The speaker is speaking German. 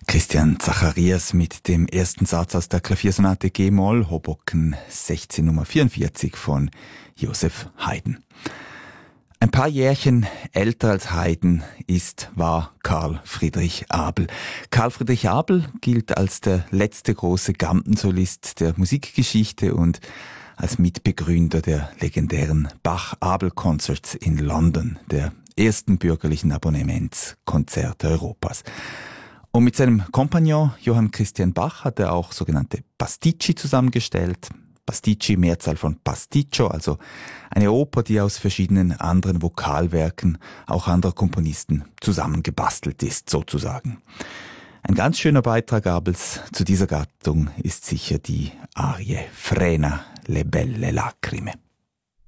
Christian Zacharias mit dem ersten Satz aus der Klaviersonate G-Moll, Hoboken 16 Nummer 44 von Joseph Haydn. Ein paar Jährchen älter als Haydn war Carl Friedrich Abel. Carl Friedrich Abel gilt als der letzte große Gambensolist der Musikgeschichte und als Mitbegründer der legendären Bach-Abel-Concerts in London, der ersten bürgerlichen Abonnementskonzerte Europas. Und mit seinem Kompagnon Johann Christian Bach hat er auch sogenannte Pasticci zusammengestellt. Pasticci, Mehrzahl von Pasticcio, also eine Oper, die aus verschiedenen anderen Vokalwerken auch anderer Komponisten zusammengebastelt ist, sozusagen. Ein ganz schöner Beitrag Abels zu dieser Gattung ist sicher die Arie Frena le belle lacrime.